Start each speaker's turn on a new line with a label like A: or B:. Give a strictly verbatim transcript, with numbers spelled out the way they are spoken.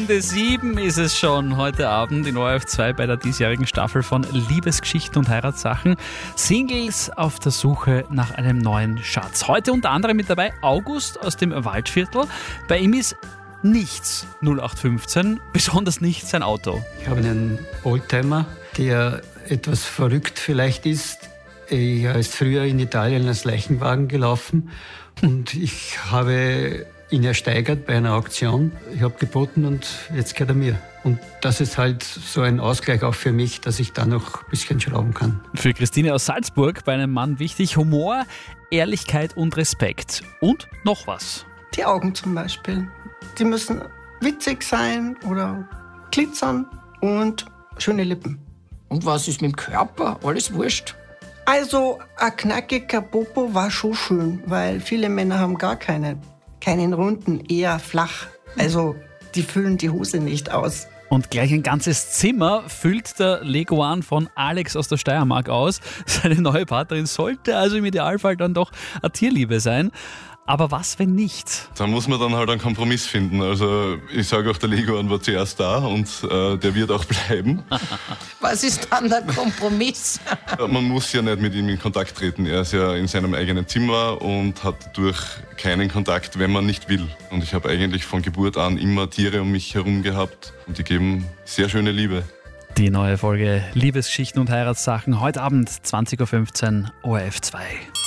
A: Stunde sieben ist es schon heute Abend in O R F zwei bei der diesjährigen Staffel von Liebesgeschichten und Heiratssachen. Singles auf der Suche nach einem neuen Schatz. Heute unter anderem mit dabei August aus dem Waldviertel. Bei ihm ist nichts null acht fünfzehn, besonders nicht sein Auto.
B: Ich habe einen Oldtimer, der etwas verrückt vielleicht ist. Er ist früher in Italien als Leichenwagen gelaufen und ich habe ihn ersteigert bei einer Auktion. Ich habe geboten und jetzt gehört er mir. Und das ist halt so ein Ausgleich auch für mich, dass ich da noch ein bisschen schrauben kann.
A: Für Christine aus Salzburg bei einem Mann wichtig: Humor, Ehrlichkeit und Respekt. Und noch was.
C: Die Augen zum Beispiel. Die müssen witzig sein oder glitzern und schöne Lippen.
D: Und was ist mit dem Körper? Alles wurscht?
C: Also ein knackiger Popo war schon schön, weil viele Männer haben gar keine. Keinen runden, eher flach. Also die füllen die Hose nicht aus.
A: Und gleich ein ganzes Zimmer füllt der Leguan von Alex aus der Steiermark aus. Seine neue Partnerin sollte also im Idealfall dann doch eine Tierliebe sein. Aber was, wenn nicht?
E: Da muss man dann halt einen Kompromiss finden. Also ich sage auch, der Leguan war zuerst da und äh, der wird auch bleiben.
D: Was ist dann der Kompromiss?
E: Man muss ja nicht mit ihm in Kontakt treten. Er ist ja in seinem eigenen Zimmer und hat dadurch keinen Kontakt, wenn man nicht will. Und ich habe eigentlich von Geburt an immer Tiere um mich herum gehabt und die geben sehr schöne Liebe.
A: Die neue Folge Liebesgeschichten und Heiratssachen heute Abend zwanzig Uhr fünfzehn O R F zwei.